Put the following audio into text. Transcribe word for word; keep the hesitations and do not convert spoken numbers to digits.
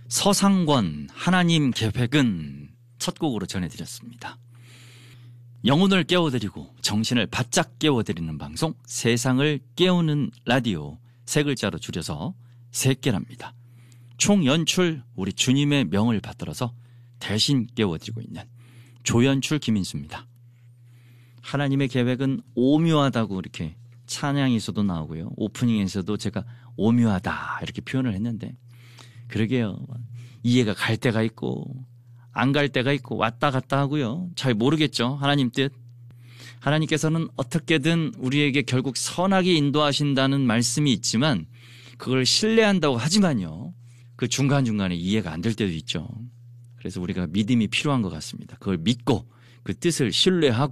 서상권 하나님 계획은 첫 곡으로 전해드렸습니다. 영혼을 깨워드리고 정신을 바짝 깨워드리는 방송 세상을 깨우는 라디오, 세 글자로 줄여서 세깨랍니다. 총 연출 우리 주님의 명을 받들어서 대신 깨워드리고 있는 조연출 김인수입니다. 하나님의 계획은 오묘하다고 이렇게 찬양에서도 나오고요. 오프닝에서도 제가 오묘하다 이렇게 표현을 했는데 그러게요. 이해가 갈 때가 있고 안 갈 때가 있고 왔다 갔다 하고요. 잘 모르겠죠. 하나님 뜻. 하나님께서는 어떻게든 우리에게 결국 선하게 인도하신다는 말씀이 있지만 그걸 신뢰한다고 하지만요. 그 중간중간에 이해가 안 될 때도 있죠. 그래서 우리가 믿음이 필요한 것 같습니다. 그걸 믿고 그 뜻을 신뢰하고